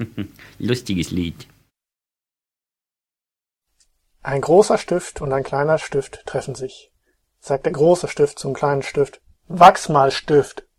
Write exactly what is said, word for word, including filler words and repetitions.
Lustiges Lied. Ein großer Stift und ein kleiner Stift treffen sich. Sagt der große Stift zum kleinen Stift: Wachs mal, Stift!